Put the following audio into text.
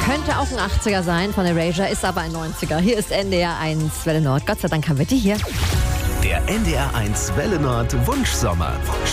Könnte auch ein 80er sein von Erasure, ist aber ein 90er. Hier ist NDR 1 Welle Nord. Gott sei Dank haben wir die hier. Der NDR 1 Welle Nord Wunschsommer.